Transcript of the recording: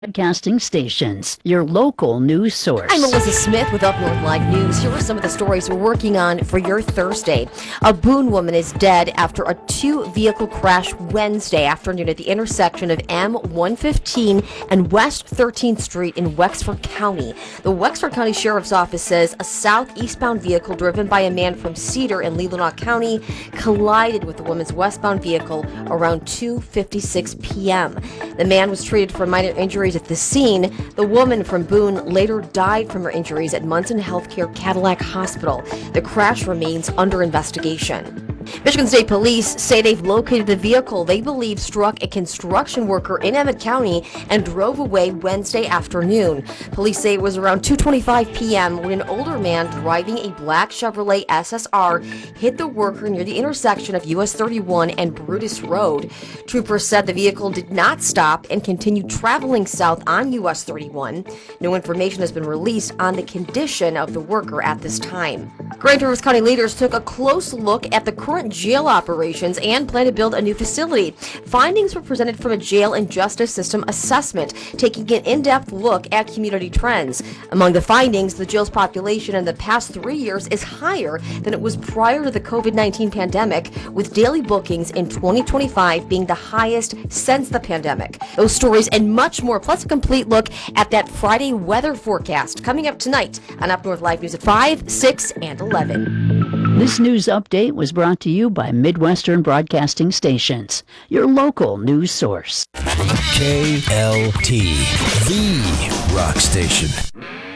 Broadcasting stations, your local news source. I'm Melissa Smith with Up North Live News. Here are some of the stories we're working on for your Thursday. A Boone woman is dead after a two-vehicle crash Wednesday afternoon at the intersection of M115 and West 13th Street in Wexford County. The Wexford County Sheriff's Office says a southeastbound vehicle driven by a man from Cedar in Leelanau County collided with the woman's westbound vehicle around 2:56 p.m. The man was treated for minor injuries at the scene. The woman from Boone later died from her injuries at Munson Healthcare Cadillac Hospital. The crash remains under investigation. Michigan State Police say they've located the vehicle they believe struck a construction worker in Emmett County and drove away Wednesday afternoon. Police say it was around 2:25 p.m. when an older man driving a black Chevrolet SSR hit the worker near the intersection of US 31 and Brutus Road. Troopers said the vehicle did not stop and continued traveling south on US 31. No information has been released on the condition of the worker at this time. Grand Traverse County leaders took a close look at the current jail operations and plan to build a new facility. Findings were presented from a jail and justice system assessment, taking an in-depth look at community trends. Among the findings, the jail's population in the past 3 years is higher than it was prior to the COVID-19 pandemic, with daily bookings in 2025 being the highest since the pandemic. Those stories and much more, plus a complete look at that Friday weather forecast, coming up tonight on Up North Live News at 5, 6, and 11. This news update was brought to you by Midwestern Broadcasting Stations, your local news source. KLT, the rock station.